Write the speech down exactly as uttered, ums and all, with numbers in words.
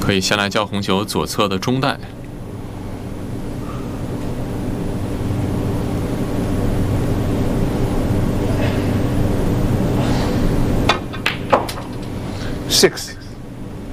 可以先来叫红球左侧的中带。 Six.